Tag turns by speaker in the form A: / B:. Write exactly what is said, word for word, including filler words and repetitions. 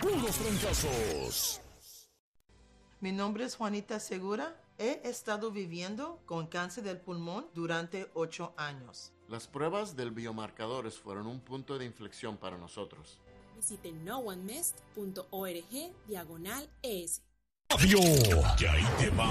A: puros trancazos.
B: Mi nombre es Juanita Segura. He estado viviendo con cáncer del pulmón durante ocho años.
C: Las pruebas del biomarcadores fueron un punto de inflexión para nosotros.
D: Visite no one mest punto org diagonal es.
A: Adiós. Y ahí te va.